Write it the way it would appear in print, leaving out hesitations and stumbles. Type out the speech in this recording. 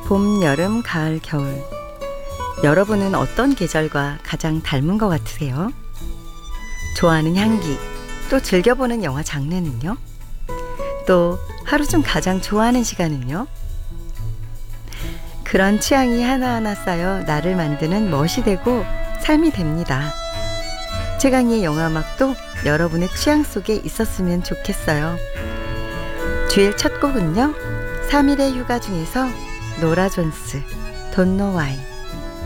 봄, 여름, 가을, 겨울. 여러분은 어떤 계절과 가장 닮은 것 같으세요? 좋아하는 향기, 또 즐겨보는 영화 장르는요? 또 하루 중 가장 좋아하는 시간은요? 그런 취향이 하나하나 쌓여 나를 만드는 멋이 되고 삶이 됩니다. 최강희의 영화음악도 여러분의 취향 속에 있었으면 좋겠어요. 주일 첫 곡은요, 3일의 휴가 중에서 노라 존스, Don't Know Why.